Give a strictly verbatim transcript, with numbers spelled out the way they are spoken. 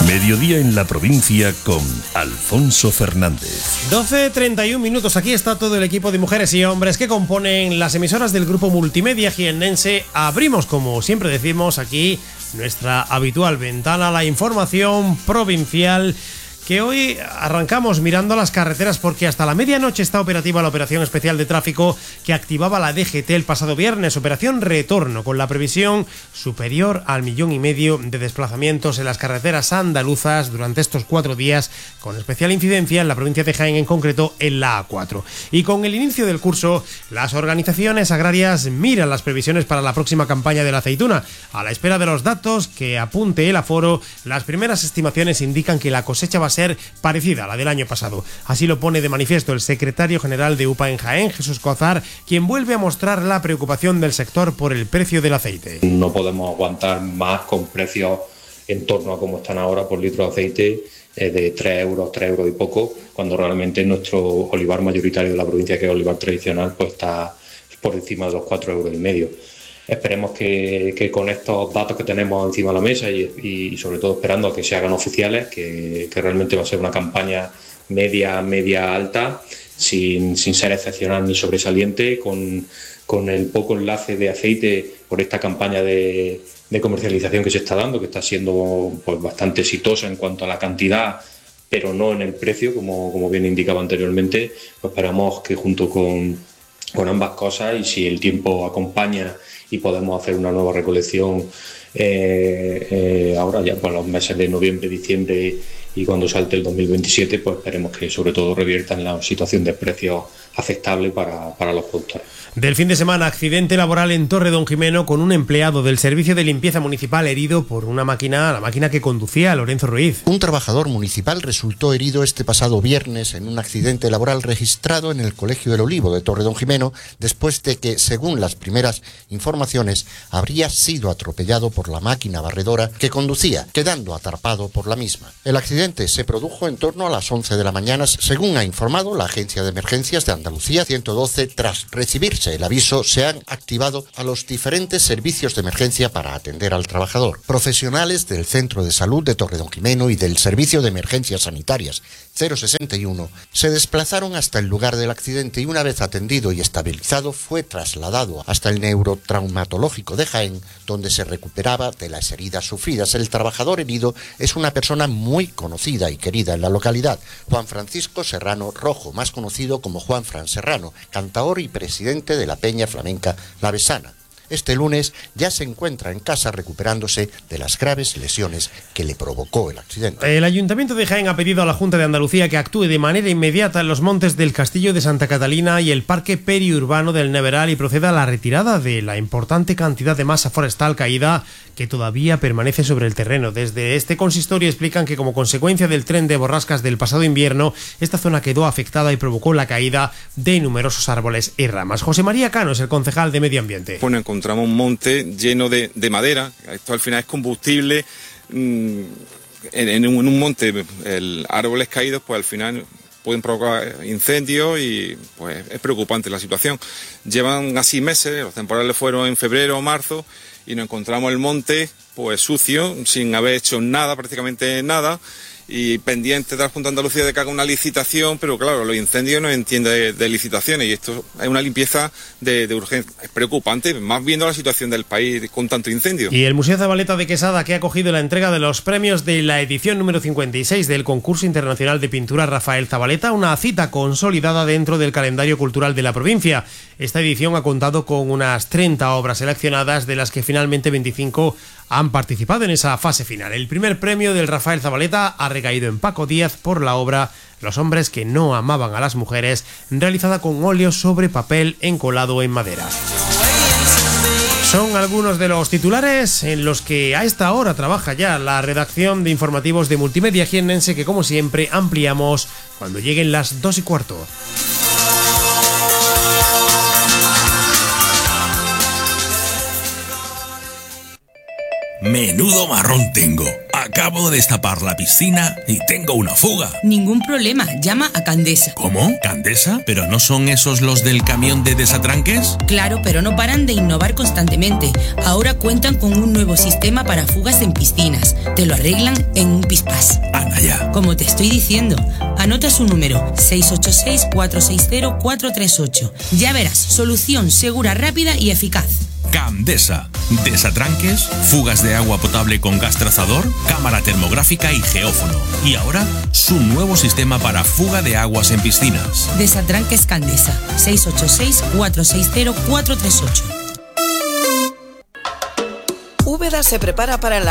Mediodía en la provincia con Alfonso Fernández. doce treinta y un minutos. Aquí está todo el equipo de mujeres y hombres que componen las emisoras del grupo multimedia jiennense. Abrimos, como siempre decimos aquí, nuestra habitual ventana a la información provincial, que hoy arrancamos mirando las carreteras porque hasta la medianoche está operativa la operación especial de tráfico que activaba la D G T el pasado viernes, operación retorno, con la previsión superior al millón y medio de desplazamientos en las carreteras andaluzas durante estos cuatro días, con especial incidencia en la provincia de Jaén, en concreto en la A cuatro. Y con el inicio del curso, las organizaciones agrarias miran las previsiones para la próxima campaña de la aceituna. A la espera de los datos que apunte el aforo, las primeras estimaciones indican que la cosecha va a ser ser parecida a la del año pasado. Así lo pone de manifiesto el secretario general de U P A en Jaén, Jesús Cozar, quien vuelve a mostrar la preocupación del sector por el precio del aceite. No podemos aguantar más con precios en torno a como están ahora por litro de aceite eh, de tres euros, tres euros y poco, cuando realmente nuestro olivar mayoritario de la provincia, que es olivar tradicional, pues está por encima de los cuatro euros y medio. Esperemos que, que con estos datos que tenemos encima de la mesa y, y sobre todo esperando a que se hagan oficiales, que, que realmente va a ser una campaña media, media alta, sin, sin ser excepcional ni sobresaliente, con, con el poco enlace de aceite por esta campaña de, de comercialización que se está dando, que está siendo pues, bastante exitosa en cuanto a la cantidad, pero no en el precio, como, como bien indicaba anteriormente. Pues esperamos que junto con, con ambas cosas, y si el tiempo acompaña y podemos hacer una nueva recolección eh, eh, ahora ya por los meses de noviembre, diciembre y cuando salte el dos mil veintisiete, pues esperemos que sobre todo revierta en la situación de precios aceptable para, para los productores. Del fin de semana, accidente laboral en Torredonjimeno con un empleado del servicio de limpieza municipal herido por una máquina, la máquina que conducía Lorenzo Ruiz. Un trabajador municipal resultó herido este pasado viernes en un accidente laboral registrado en el Colegio del Olivo de Torredonjimeno, después de que, según las primeras informaciones, habría sido atropellado por la máquina barredora que conducía, quedando atrapado por la misma. El accidente se produjo en torno a las once de la mañana, según ha informado la Agencia de Emergencias de Andalucía ciento doce. Tras recibirse el aviso, se han activado a los diferentes servicios de emergencia para atender al trabajador. Profesionales del Centro de Salud de Torredonjimeno y del Servicio de Emergencias Sanitarias cero sesenta y uno se desplazaron hasta el lugar del accidente y, una vez atendido y estabilizado, fue trasladado hasta el neurotraumatológico de Jaén, donde se recuperaba de las heridas sufridas. El trabajador herido es una persona muy conocida y querida en la localidad, Juan Francisco Serrano Rojo, más conocido como Juan Fran Serrano, cantaor y presidente de la Peña Flamenca La Besana. Este lunes ya se encuentra en casa recuperándose de las graves lesiones que le provocó el accidente. El Ayuntamiento de Jaén ha pedido a la Junta de Andalucía que actúe de manera inmediata en los montes del Castillo de Santa Catalina y el Parque Periurbano del Neveral y proceda a la retirada de la importante cantidad de masa forestal caída que todavía permanece sobre el terreno. Desde este consistorio explican que, como consecuencia del tren de borrascas del pasado invierno, esta zona quedó afectada y provocó la caída de numerosos árboles y ramas. José María Cano es el concejal de Medio Ambiente. Bueno, encontramos un monte lleno de, de madera. Esto al final es combustible. En, en, un, en un monte, el árboles caídos, pues al final pueden provocar incendios y pues es preocupante la situación. Llevan así meses, los temporales fueron en febrero o marzo, y nos encontramos el monte pues sucio, sin haber hecho nada, prácticamente nada, y pendiente de la Junta de Andalucía de que haga una licitación, pero claro, los incendios no entienden de, de licitaciones, y esto es una limpieza de, de urgencia. Es preocupante, más viendo la situación del país con tanto incendio. Y el Museo Zabaleta de Quesada, que ha acogido la entrega de los premios de la edición número cincuenta y seis del Concurso Internacional de Pintura Rafael Zabaleta, una cita consolidada dentro del calendario cultural de la provincia. Esta edición ha contado con unas treinta obras seleccionadas, de las que finalmente veinticinco han participado en esa fase final. El primer premio del Rafael Zabaleta ha recaído en Paco Díaz por la obra Los hombres que no amaban a las mujeres, realizada con óleo sobre papel encolado en madera. Son algunos de los titulares en los que a esta hora trabaja ya la redacción de informativos de Multimedia Jiennense, que como siempre ampliamos cuando lleguen las dos y cuarto. Menudo marrón tengo. Acabo de destapar la piscina y tengo una fuga. Ningún problema, llama a Candesa. ¿Cómo? ¿Candesa? ¿Pero no son esos los del camión de desatranques? Claro, pero no paran de innovar constantemente. Ahora cuentan con un nuevo sistema para fugas en piscinas. Te lo arreglan en un pispás. Anda ya. Como te estoy diciendo, anota su número seis ocho seis, cuatro seis cero, cuatro tres ocho. Ya verás, solución segura, rápida y eficaz. Candesa. Desatranques, fugas de agua potable con gas trazador, cámara termográfica y geófono. Y ahora, su nuevo sistema para fuga de aguas en piscinas. Desatranques Candesa. seis ocho seis, cuatro seis cero, cuatro tres ocho. Úbeda se prepara para el